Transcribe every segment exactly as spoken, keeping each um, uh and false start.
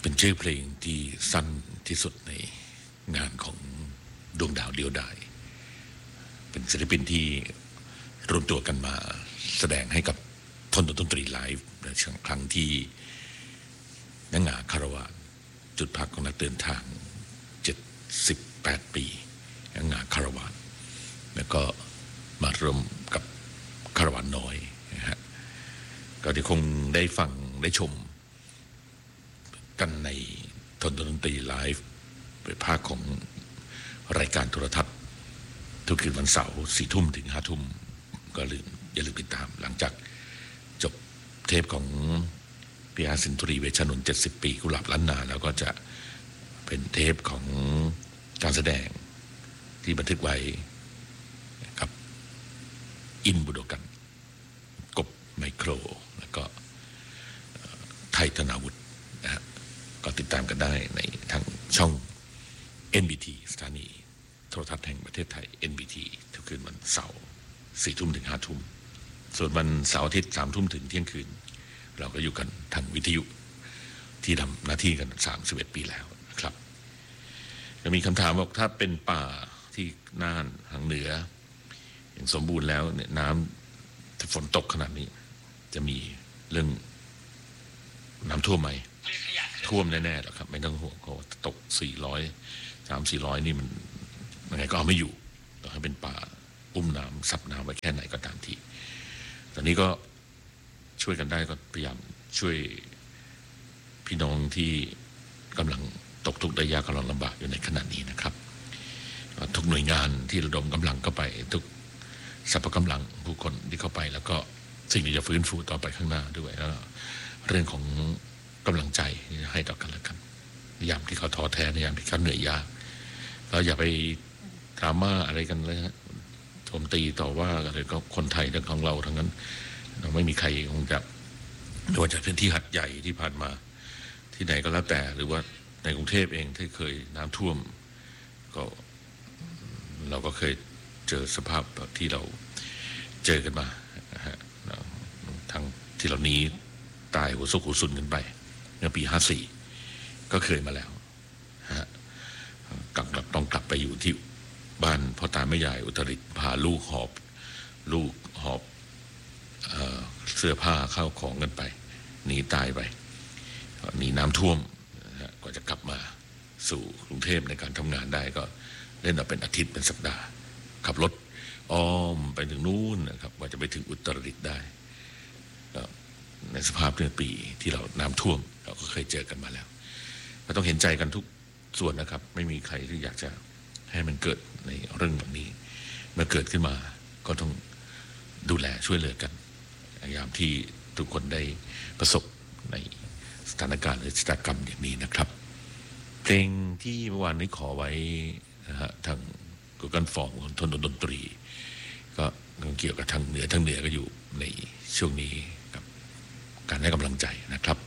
เป็นชื่อเพลงที่สั้นที่สุดในงานของดวงดาวเดียวดายเป็นศิลปินที่รวมตัวกันมาแสดงให้กับทนดนตรีไลฟ์ในครั้งที่นังหงาคาราวานจุดพักของนักเดินทางเจ็ดสิบแปดปีนังหงาคาราวานแล้วก็มารวมกับคาราวานน้อยนะฮะก็ที่คงได้ฟังได้ชมกันในทนดนตรีไลฟ์เป็นภาคของรายการโทรทัศน์ทุกคืนวันเสาร์สี่ทุ่มถึงห้าทุ่มก็ลืมอย่าลืมติดตามหลังจากจบเทปของพิอาสินธุรีเวชนนท์เจ็ดสิบปีกุหลาบล้านนาแล้วก็จะเป็นเทปของการแสดงที่บันทึกไว้กับอินบุโดกันกบไมโครแล้วก็ไทยธนาวุฒินะฮะก็ติดตามกันได้ในทางช่อง เอ็น บี ที สถานีโทรทัศน์แห่งประเทศไทย เอ็น บี ที ทุกคืนวันเสาร์สี่ทุ่มถึงห้าทุ่มส่วนวันเสาร์อาทิตย์สามทุ่มถึงเที่ยงคืนเราก็อยู่กันทางวิทยุที่ทำหน้าที่กันสามสิบเอ็ดปีแล้วนะครับจะมีคำถามบอกถ้าเป็นป่าที่น่านทางเหนืออย่างสมบูรณ์แล้วเนี่ยน้ำฝนตกขนาดนี้จะมีเรื่องน้ำท่วมไหมท่วมแน่ๆหรอกครับไม่ต้องห่วงเขาตกสี่ร้อยสามสี่ร้อยนี่มันยังไงก็เอาไม่อยู่ต่อให้เป็นป่าอุ้มน้ำซับน้ำไว้แค่ไหนก็ตามทีตอนนี้ก็ช่วยกันได้ก็พยายามช่วยพี่น้องที่กำลังตกทุกข์ได้ยากกำลังลำบากอยู่ในขณะนี้นะครับทุกหน่วยงานที่ระดมกำลังเข้าไปทุกสรรพกำลังผู้คนที่เข้าไปแล้วก็สิ่งที่จะฟื้นฟูต่อไปข้างหน้าด้วยแล้วเรื่องของกำลังใจให้ต่อกันและกันในยามที่เขาท้อแท้ในยามที่เขาเหนื่อยยากเราอย่าไปดราม่าอะไรกันเลยฮะโจมตีต่อว่าอะไรก็คนไทยทั้งของเราทั้งนั้นเราไม่มีใครคงจะไม่ว่าจะเป็นที่หัดใหญ่ที่ผ่านมาที่ไหนก็แล้วแต่หรือว่าในกรุงเทพเองที่เคยน้ำท่วมก็เราก็เคยเจอสภาพที่เราเจอกันมาฮะทั้งที่เรานี้ตายหัวซุกหัวซุนกันไปเมื่อปีห้าสี่ก็เคยมาแล้วฮะกลับต้องกลับไปอยู่ที่บ้านพ่อตาแม่ยายอุตรดิตถ์พาลูกหอบลูกหอบเอ่อเสื้อผ้าข้าวของกันไปหนีตายไปหนีน้ำท่วมก็จะกลับมาสู่กรุงเทพในการทำงานได้ก็เล่นเอาเป็นอาทิตย์เป็นสัปดาห์ขับรถอ้อมไปถึงนู้นนะครับว่าจะไปถึงอุตรดิตถ์ได้ในสภาพเมื่อปีที่เราน้ำท่วมเราก็เคยเจอกันมาแล้วก็ต้องเห็นใจกันทุกส่วนนะครับไม่มีใครที่อยากจะให้มันเกิดในเรื่องแบบนี้เมื่อเกิดขึ้นมาก็ต้องดูแลช่วยเหลือกันยามที่ทุกคนได้ประสบในสถานการณ์หรือชะตากรรมอย่างนี้นะครับเพลงที่เมื่อวานนี้ขอไว้นะฮะทางกูกันฟอร์มของทนดนตรีก็เกี่ยวกับทางเหนือทางเหนือก็อยู่ในช่วงนี้กับการให้กำลังใจนะครับ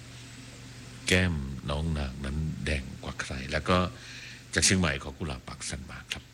แก้มน้องนางนั้นแดงกว่าใครแล้วก็จากเชียงใหม่ของกุหลาบปากสันมาครับ